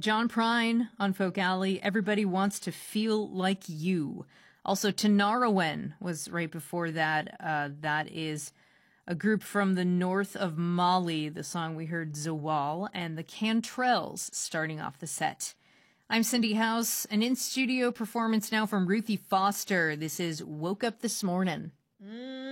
John Prine on Folk Alley, Everybody Wants to Feel Like You. Also, Tinariwen was right before that. That is a group from the north of Mali. The song we heard, Zawal, and the Cantrells starting off the set. I'm Cindy House, an in-studio performance now from Ruthie Foster. This is Woke Up This Morning.